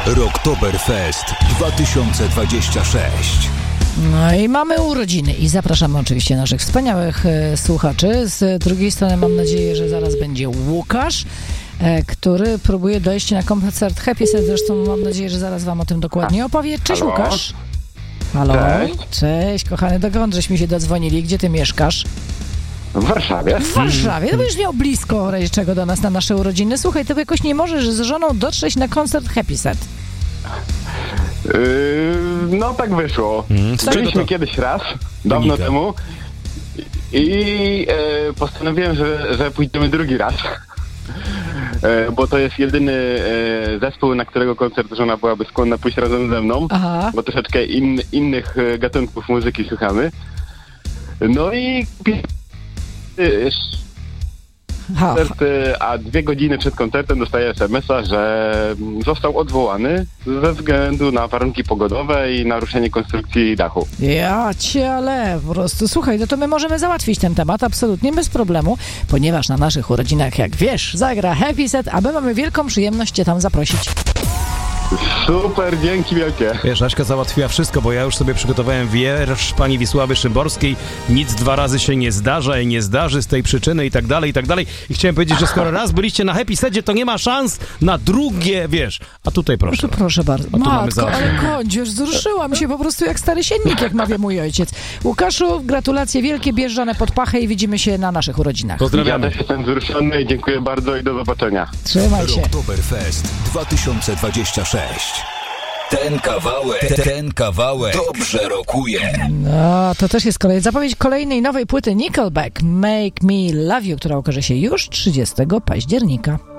Rocktoberfest 2026. No i mamy urodziny i zapraszamy oczywiście naszych wspaniałych słuchaczy. Z drugiej strony mam nadzieję, że zaraz będzie Łukasz, który próbuje dojść na koncert Happy Set. Zresztą mam nadzieję, że zaraz wam o tym dokładnie opowie. Cześć, Halo. Łukasz. Halo. Cześć, kochany. Dokąd żeśmy się dodzwonili? Gdzie ty mieszkasz? W Warszawie. W Warszawie. No będziesz miał blisko czego do nas na nasze urodziny. Słuchaj, ty jakoś nie możesz z żoną dotrzeć na koncert Happy Set. No tak wyszło. Byliśmy kiedyś raz, dawno temu i postanowiłem, że pójdziemy drugi raz, bo to jest jedyny zespół, na którego koncert żona byłaby skłonna pójść razem ze mną. Aha. Bo troszeczkę innych gatunków muzyki słuchamy. No i koncert, a 2 godziny przed koncertem dostaję SMS-a, że został odwołany ze względu na warunki pogodowe i naruszenie konstrukcji dachu. Ja cię, ale po prostu, słuchaj, no to my możemy załatwić ten temat absolutnie bez problemu, ponieważ na naszych urodzinach, jak wiesz, zagra Happy Set, a my mamy wielką przyjemność cię tam zaprosić. Super, dzięki wielkie. Wiesz, Aśka załatwiła wszystko, bo ja już sobie przygotowałem wiersz pani Wisławy Szymborskiej. Nic 2 razy się nie zdarza i nie zdarzy z tej przyczyny i tak dalej, i tak dalej. I chciałem powiedzieć, że skoro raz byliście na Happy Sedzie, to nie ma szans na drugie, wiesz. A tutaj proszę. No to proszę bardzo. Matko, ale kądziesz, wzruszyłam się po prostu jak stary siennik, jak mawia mój ojciec. Łukaszu, gratulacje wielkie, bierz żonę pod pachę i widzimy się na naszych urodzinach. Pozdrawiamy. Ja też jestem wzruszony i dziękuję bardzo i do zobaczenia. Trzymaj się. Rocktoberfest 2026. Ten kawałek dobrze rokuje. No, to też jest zapowiedź kolejnej nowej płyty Nickelback, Make Me Love You, która ukaże się już 30 października.